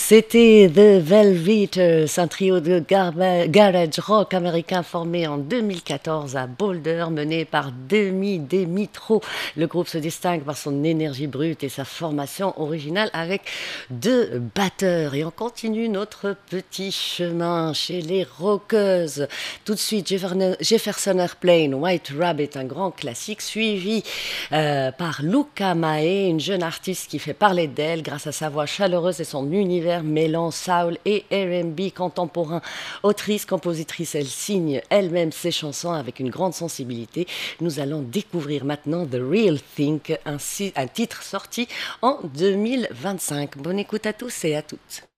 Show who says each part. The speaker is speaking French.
Speaker 1: C'était The Velveters, un trio de garage rock américain formé en 2014 à Boulder, mené par Demi Demitro. Le groupe se distingue par son énergie brute et sa formation originale avec deux batteurs. Et on continue notre petit chemin chez les rockeuses. Tout de suite, Jefferson Airplane, White Rabbit, un grand classique, suivi par Luca Mae, une jeune artiste qui fait parler d'elle grâce à sa voix chaleureuse et son univers mêlant soul et R&B contemporain. Autrice, compositrice, elle signe elle-même ses chansons avec une grande sensibilité. Nous allons découvrir maintenant The Real Thing, un titre sorti en 2025. Bonne écoute à tous et à toutes.